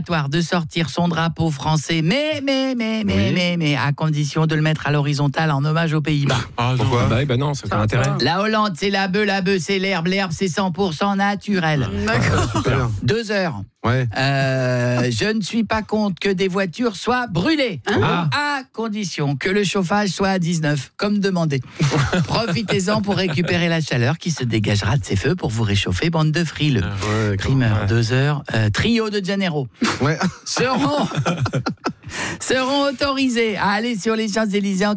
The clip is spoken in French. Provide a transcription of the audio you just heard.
obligatoire de sortir son drapeau français, mais, à condition de le mettre à l'horizontale en hommage aux Pays-Bas. Pourquoi ? Non, ça n'a intérêt. La Hollande, c'est la bœuf, c'est l'herbe, c'est 100% naturel. D'accord. Super. 2 heures. Ouais. Je ne suis pas contre que des voitures soient brûlées, à condition que le chauffage soit à 19, comme demandé. Profitez-en pour récupérer la chaleur qui se dégagera de ces feux pour vous réchauffer, bande de frileux. Primeur, 2 heures. Trio de Janeiro. Ouais. Seront autorisés à aller sur les Champs-Élysées en